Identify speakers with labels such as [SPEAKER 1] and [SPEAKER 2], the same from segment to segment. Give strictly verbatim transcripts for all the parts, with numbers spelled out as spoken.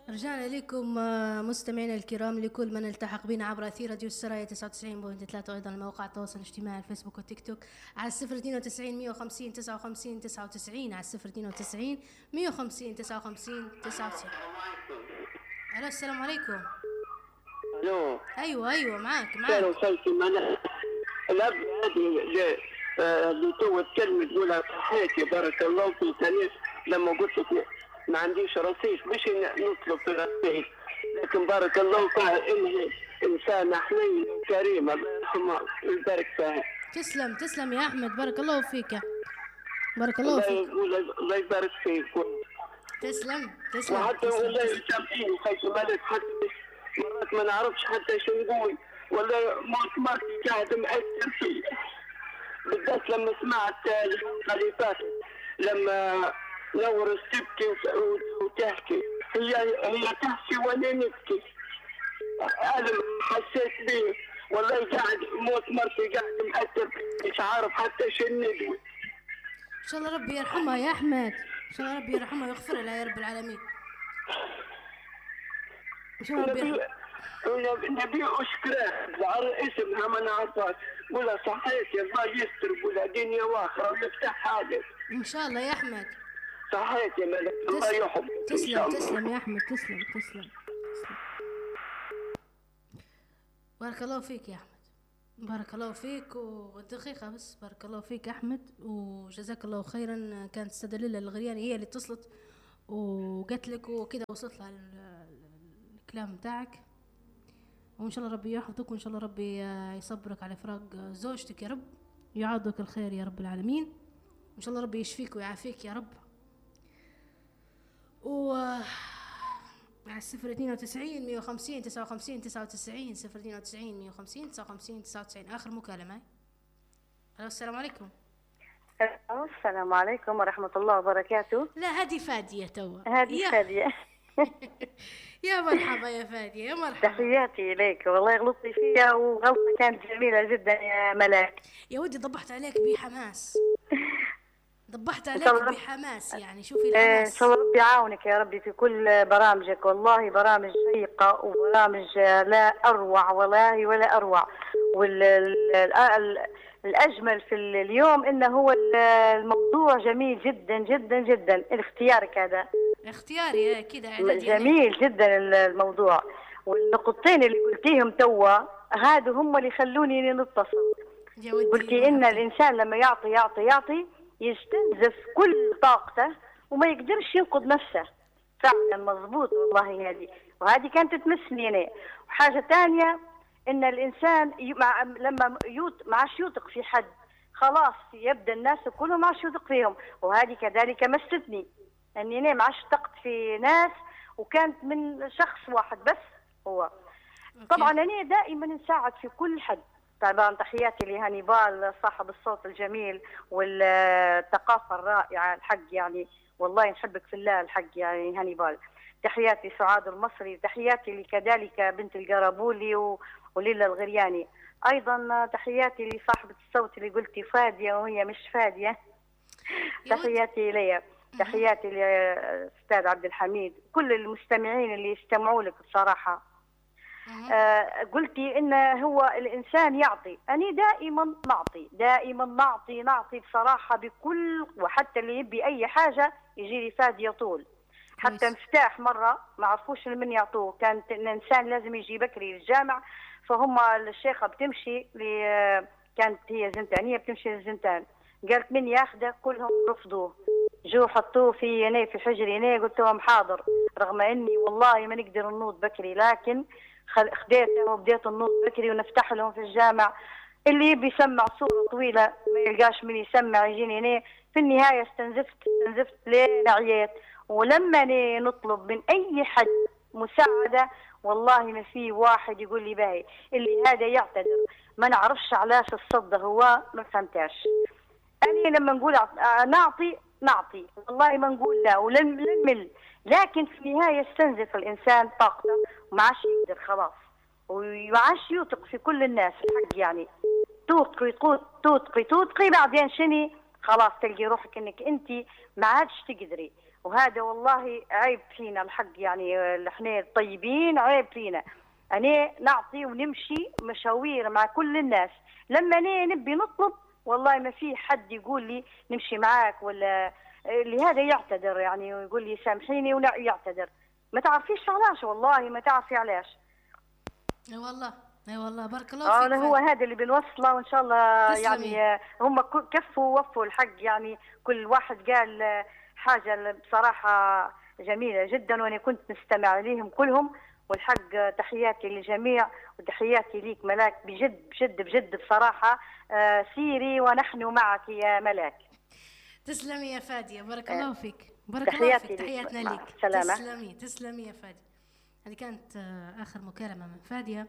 [SPEAKER 1] رجعنا لكم آه، مستمعينا الكرام، لكل من التحق بنا عبر أثير راديو السرايا تسعة وتسعين فاصلة ثلاثة، وأيضا مواقع التواصل الاجتماعي الفيسبوك والتيك توك على صفر اثنين وتسعين مية وخمسين تسعة وخمسين تسعة وتسعين، على صفر اثنين وتسعين مية وخمسين تسعة وخمسين تسعة وتسعين. ألو، السلام عليكم.
[SPEAKER 2] الو.
[SPEAKER 1] أيوة أيوة معاك معاك.
[SPEAKER 2] كانوا خلفي من الأب هذه اللي آه، اللي تو تكلم تقولها صحيتي بارك الله فيك. أنا لما قلت لك ما عنديش رصيد مش نطلب في رصيد، لكن بارك الله فيها إنها إنسانة حنينة وكريمة، الله يرحمها ويبارك فيها.
[SPEAKER 1] تسلم تسلم يا أحمد، بارك الله فيك، بارك الله
[SPEAKER 2] الله
[SPEAKER 1] فيك.
[SPEAKER 2] يقول الله يبارك فيك.
[SPEAKER 1] تسلم تسلم
[SPEAKER 2] وحتى
[SPEAKER 1] تسلم
[SPEAKER 2] والله
[SPEAKER 1] تسلم.
[SPEAKER 2] يسامحيني خايف مالك، حتى مرات ما نعرفش حتى شو نقول، ولا موت مرتي قاعد مأثر فيه، بالذات لما سمعت الحلقة اللي فاتت لما نورس تبكي وتحكي، هي هي تحكي وانا نبكي. انا حسيت بيه والله، قاعد موت مرتي قاعد مأثر فيه، مش عارف حتى شو ندوي.
[SPEAKER 1] إن شاء الله ربي يرحمها يا أحمد، إن شاء الله ربي يرحمها ويغفر لها يا رب العالمين. إن شاء الله ربي
[SPEAKER 2] نبي
[SPEAKER 1] يرحمها.
[SPEAKER 2] نبي اشكره على اسمها ما نعرفهاش، ولا صحيت يا الله يستر ولا دنيا واخره ويفتح حاجه.
[SPEAKER 1] إن شاء الله يا أحمد.
[SPEAKER 2] صحيت يا ملك، الله يحفظك.
[SPEAKER 1] تسلم تسلم يا أحمد، تسلم تسلم تسلم. بارك الله فيك يا أحمد، بارك الله فيك. ودقيقة بس، بارك الله فيك يا أحمد وجزاك الله خيرا. كانت السيدة ليلى الغرياني هي اللي اتصلت وقالت لك، وكذا وصلت لها الكلام بتاعك. وإن شاء الله ربي يحفظك، وإن شاء الله ربي يصبرك على فراق زوجتك يا رب، يعوضك الخير يا رب العالمين. إن شاء الله ربي يشفيك ويعافيك يا رب. و على الصفر اثنين وتسعين مية وخمسين تسعة وخمسين تسعة وتسعين، صفر اثنين وتسعين مية وخمسين تسعة وخمسين تسعة وتسعين. آخر مكالمة. ألو، السلام عليكم.
[SPEAKER 3] السلام عليكم ورحمة الله وبركاته.
[SPEAKER 1] لا هذه فادية توا،
[SPEAKER 3] هذه فادية.
[SPEAKER 1] يا مرحبا يا فادية، يا مرحبا.
[SPEAKER 3] تحياتي إليك، والله غلطتي فيها وغلطة كانت جميلة جدا يا ملاك.
[SPEAKER 1] يا ودي ضبحت عليك بحماس، ضبحت عليك بحماس، يعني شوفي الحماس.
[SPEAKER 3] إن شاء الله ربي يعاونك يا ربي في كل برامجك، والله برامج شيقة وبرامج لا أروع والله ولا أروع. والأجمل في اليوم إنه هو الموضوع جميل جدا جدا جدا. اختيارك هذا
[SPEAKER 1] اختياري كده
[SPEAKER 3] جميل جدا الموضوع، والنقطتين اللي قلتيهم توا هادو هم اللي خلوني نتصل. قلتي إن الإنسان لما يعطي يعطي يعطي يستنزف كل طاقته وما يقدرش ينقذ نفسه. فعلا مضبوط والله هذه، وهذه كانت تمسني أنا. وحاجة ثانية إن الإنسان مع لما يوت ما عادش يوثق في حد، خلاص يبدأ الناس كلهم ما عادش يوثق فيهم. وهذه كذلك مستني أني أنا ما عادش ثقت في ناس، وكانت من شخص واحد بس هو. طبعا أنا دائما نساعد في كل حد. طبعا تحياتي لهانيبال صاحب الصوت الجميل والثقافة الرائعة الحق، يعني والله نحبك في الله الحق يعني هانيبال. تحياتي سعاد المصري، تحياتي كذلك بنت القرابولي وليلى الغرياني. أيضا تحياتي لصاحبة الصوت اللي قلتي فادية وهي مش فادية. تحياتي ليا، تحياتي لأستاذ عبد الحميد، كل المستمعين اللي يستمعوا لك بصراحة. آه قلتي إن هو الإنسان يعطي، أنا دائما نعطي دائما نعطي نعطي بصراحة بكل، وحتى اللي يبي أي حاجة يجي لي فادية طول. حتى مفتاح مرة ما عرفوش من يعطوه، كانت الإنسان لازم يجي بكري للجامع، فهم الشيخة بتمشي ل... كانت هي زنتانية بتمشي للزنتان، قالت من ياخده كلهم رفضوه، جو حطوه في يني في حجري يني. قلت لهم حاضر، رغم إني والله ما نقدر ننوض بكري، لكن خديته وبديت النوض بكري ونفتح لهم في الجامع. اللي يبي يسمع صورة طويلة ما يلقاش من يسمع يجيني هنا. في النهاية استنزفت استنزفت لين عييت. ولما نطلب من أي حد مساعدة والله ما في واحد يقول لي باهي، اللي هذا يعتذر ما نعرفش علاش الصد هو ما فهمتاش. أنا لما نقول نعطي نعطي والله ما نقول لا ولن نمل، لكن في النهاية يستنزف الإنسان طاقته وما عادش يقدر خلاص، وما عادش يوثق في كل الناس الحق. يعني توثقي توثقي توثقي بعدين شني خلاص تلقي روحك انك انت ما عادش تقدري. وهذا والله عيب فينا الحق، يعني احنا الطيبين عيب فينا. أنا نعطي ونمشي مشاوير مع كل الناس، لما أنا نبي نطلب والله ما في حد يقول لي نمشي معاك، ولا لهذا يعتذر يعني ويقول لي سامحيني ويعتذر. ما تعرفيش علاش، والله ما تعرفي علاش.
[SPEAKER 1] اي والله اي والله بارك الله فيك.
[SPEAKER 3] اه هو هذا اللي بنوصله وان شاء الله.
[SPEAKER 1] تسلمي.
[SPEAKER 3] يعني هم كفوا ووفوا الحق، يعني كل واحد قال حاجه بصراحه جميله جدا، وانا كنت نستمع ليهم كلهم. والحق تحياتي للجميع وتحياتي ليك ملاك، بجد بجد بجد بصراحه. آه سيري ونحن معك يا ملاك.
[SPEAKER 1] تسلمي يا فاديه، بارك الله فيك. بارك
[SPEAKER 3] الله
[SPEAKER 1] فيك. تحياتنا ليك.
[SPEAKER 3] سلامة.
[SPEAKER 1] تسلمي تسلمي يا فاديه. هذه كانت اخر مكالمه من فاديه.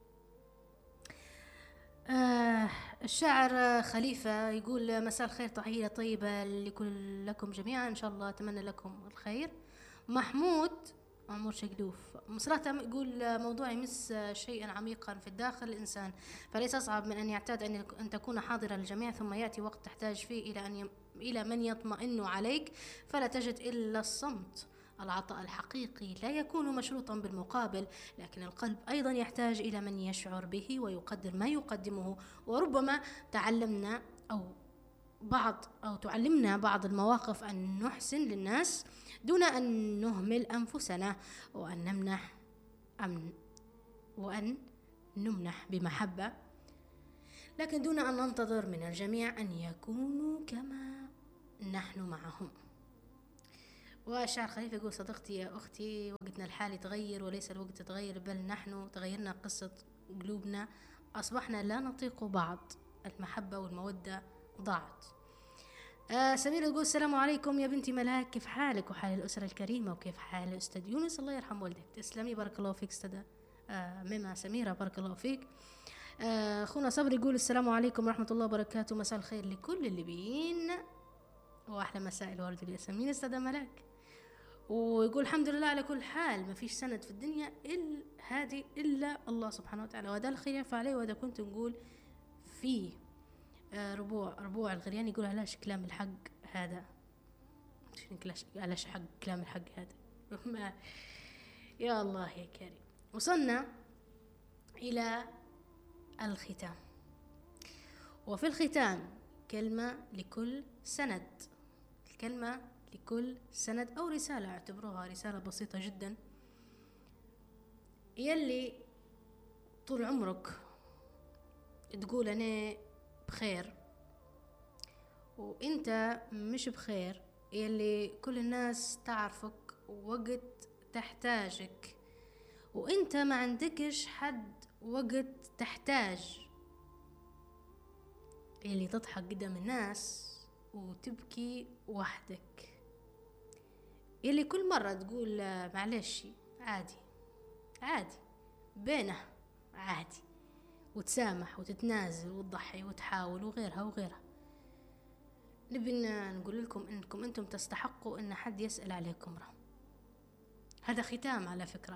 [SPEAKER 1] آه الشاعر خليفة يقول مساء الخير، تحية طيبة لكل لكم جميعا، إن شاء الله أتمنى لكم الخير. محمود عمر شقلوف صراحة يقول موضوع يمس شيئا عميقا في الداخل الإنسان، فليس أصعب من أن يعتاد أن تكون حاضرا للجميع، ثم يأتي وقت تحتاج فيه إلى أن ي... إلى من يطمئن عليك، فلا تجد إلا الصمت. العطاء الحقيقي لا يكون مشروطا بالمقابل، لكن القلب أيضا يحتاج إلى من يشعر به ويقدر ما يقدمه. وربما تعلمنا أو بعض أو تعلمنا بعض المواقف أن نحسن للناس دون أن نهمل أنفسنا، وأن نمنح أمن وأن نمنح بمحبة، لكن دون أن ننتظر من الجميع أن يكونوا كما نحن معهم. والشاعر خليفة يقول صديقتي يا أختي، وقتنا الحالي تغير وليس الوقت تغير، بل نحن تغيرنا قصة قلوبنا، أصبحنا لا نطيق بعض، المحبة والمودة ضاعت. آه سميرة تقول السلام عليكم يا بنتي ملاك، كيف حالك وحال الأسرة الكريمة وكيف حال الأستاذ يونس؟ الله يرحم والدك. تسلمي بارك الله فيك أستاذة آه ميمة سميرة، بارك الله فيك. آه أخونا صبري يقول السلام عليكم ورحمة الله وبركاته، مساء الخير لكل الليبيين وأحلى مساء الورد والياسمين أستاذة ملاك. ويقول الحمد لله على كل حال، ما فيش سند في الدنيا إلا هذه إلا الله سبحانه وتعالى، وهذا الخلاف عليه. وهذا كنت نقول فيه آه ربوع ربوع الغرياني يقول علاش كلام الحق هذا، علاش حق كلام الحق هذا يا الله يا كريم. وصلنا إلى الختام، وفي الختام كلمة لكل سند، الكلمة لكل سند أو رسالة، اعتبروها رسالة بسيطة جدا. يلي طول عمرك تقول أنا بخير وإنت مش بخير، يلي كل الناس تعرفك وقت تحتاجك وإنت ما عندكش حد وقت تحتاج، يلي تضحك قدام الناس وتبكي وحدك، يلي كل مرة تقول معلش عادي عادي بينه عادي، وتسامح وتتنازل وتضحي وتحاول وغيرها وغيرها. نبي نقول لكم انكم انتم تستحقوا ان حد يسأل عليكم راه. هذا ختام على فكرة.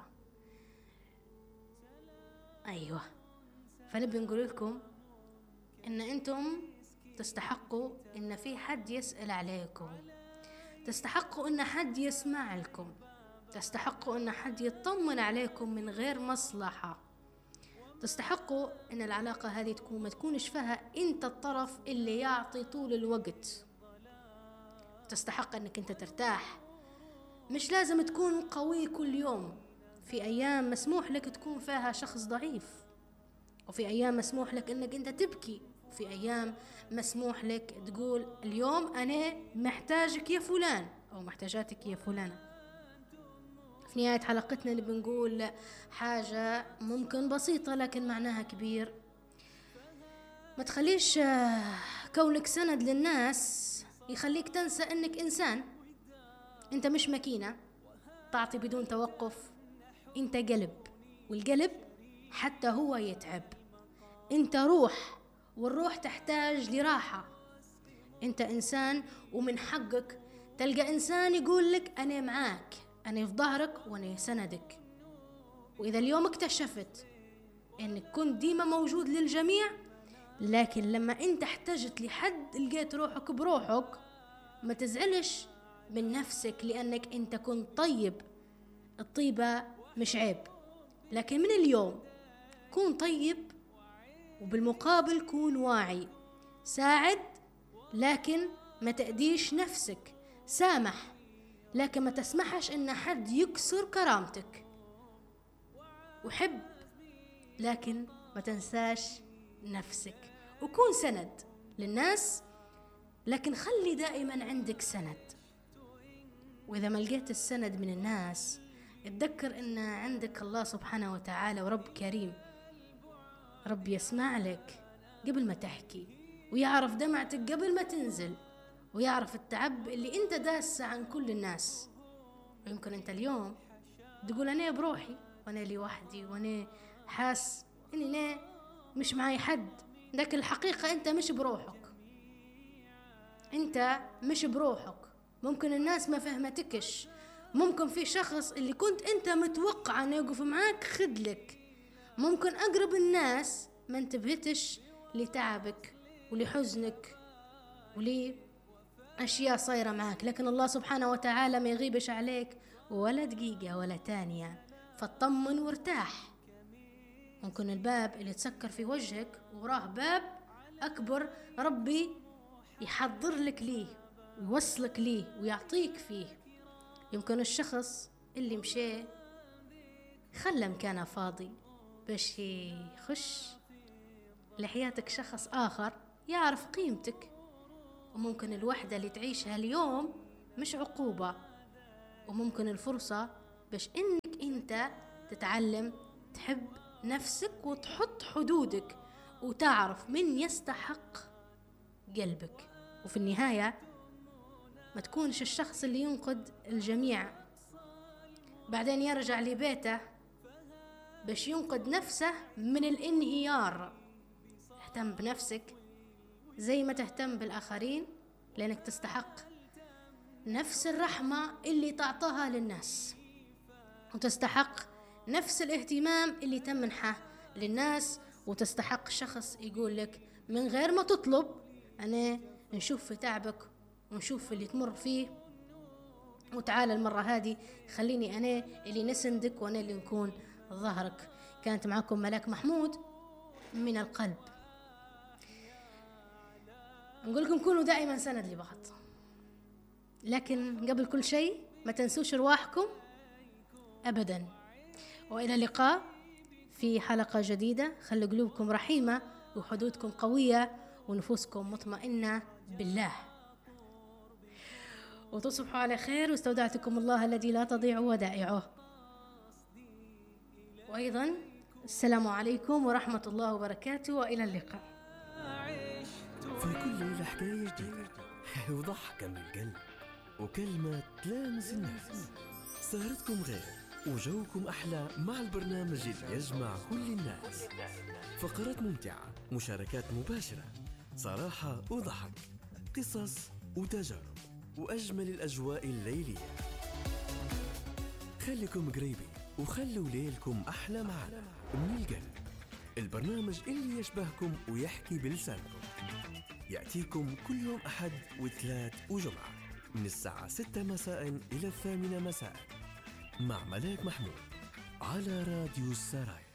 [SPEAKER 1] ايوه، فنبي نقول لكم ان انتم تستحقوا ان في حد يسأل عليكم، تستحقوا ان حد يسمع لكم، تستحقوا ان حد يطمن عليكم من غير مصلحة، تستحقوا ان العلاقة هذه تكون ما تكونش فيها انت الطرف اللي يعطي طول الوقت، تستحق انك انت ترتاح. مش لازم تكون قوي كل يوم، في ايام مسموح لك تكون فيها شخص ضعيف، وفي ايام مسموح لك انك انت تبكي، وفي ايام مسموح لك تقول اليوم انا محتاجك يا فلان او محتاجاتك يا فلانة. في نهاية حلقتنا نبي نقول حاجة ممكن بسيطة لكن معناها كبير. ما تخليش كونك سند للناس يخليك تنسى انك انسان، انت مش ماكينة تعطي بدون توقف، انت قلب، والقلب حتى هو يتعب، انت روح والروح تحتاج لراحة، انت انسان ومن حقك تلقى انسان يقول لك انا معاك، أنا في ظهرك وأنا سندك. وإذا اليوم اكتشفت أنك كنت ديما موجود للجميع، لكن لما أنت احتجت لحد لقيت روحك بروحك، ما تزعلش من نفسك لأنك أنت كنت طيب. الطيبة مش عيب، لكن من اليوم كون طيب، وبالمقابل كون واعي. ساعد لكن ما تأذيش نفسك. سامح لكن ما تسمحش إن حد يكسر كرامتك. وحب لكن ما تنساش نفسك. وكون سند للناس، لكن خلي دائما عندك سند. وإذا ما لقيت السند من الناس، اتذكر إن عندك الله سبحانه وتعالى، ورب كريم، رب يسمع لك قبل ما تحكي، ويعرف دمعتك قبل ما تنزل، ويعرف التعب اللي انت داسه عن كل الناس. ويمكن انت اليوم تقول انا بروحي، وانا لي وحدي، وانا حاس اني انا مش معي حد، لكن الحقيقة انت مش بروحك. انت مش بروحك. ممكن الناس ما فهمتكش، ممكن في شخص اللي كنت انت متوقع انه يقف معاك خدلك، ممكن اقرب الناس ما انتبهتش لتعبك ولحزنك ولأشياء صايرة معاك. لكن الله سبحانه وتعالى ما يغيبش عليك ولا دقيقة ولا تانية، فاطمن وارتاح. ممكن الباب اللي تسكر في وجهك وراه باب أكبر ربي يحضر لك ليه ويوصلك ليه ويعطيك فيه. يمكن الشخص اللي مشي خلى مكانه فاضي باش يخش لحياتك شخص آخر يعرف قيمتك. وممكن الوحدة اللي تعيشها اليوم مش عقوبة، وممكن الفرصة باش إنك أنت تتعلم تحب نفسك وتحط حدودك وتعرف من يستحق قلبك. وفي النهاية ما تكونش الشخص اللي ينقد الجميع بعدين يرجع لبيته باش ينقد نفسه من الانهيار. اهتم بنفسك زي ما تهتم بالآخرين، لأنك تستحق نفس الرحمة اللي تعطاها للناس، وتستحق نفس الاهتمام اللي تمنحه للناس، وتستحق شخص يقول لك من غير ما تطلب أنا نشوف في تعبك ونشوف اللي تمر فيه، وتعال المرة هذه خليني أنا اللي نسندك وأنا اللي نكون ظهرك. كانت معكم ملاك محمود من القلب. نقول لكم كونوا دائما سند لبعض، لكن قبل كل شيء ما تنسوش رواحكم أبدا. وإلى اللقاء في حلقة جديدة. خلوا قلوبكم رحيمة وحدودكم قوية ونفوسكم مطمئنة بالله، وتصبحوا على خير. واستودعتكم الله الذي لا تضيع ودائعه. وأيضا السلام عليكم ورحمة الله وبركاته، وإلى اللقاء.
[SPEAKER 4] في كل ليلة حكاية جديدة وضحكة من القلب وكلمة تلامس النفس. سهرتكم غير وجوكم أحلى مع البرنامج اللي يجمع كل الناس. فقرات ممتعة، مشاركات مباشرة، صراحة وضحك، قصص وتجارب، وأجمل الأجواء الليلية. خليكم قريبين وخلوا ليلكم أحلى معنا من القلب. البرنامج اللي يشبهكم ويحكي بلسانكم يأتيكم كل يوم أحد وثلاث وجمعة من الساعة ستة مساء إلى الثامنة مساء مع ملاك محمود على راديو السرايا.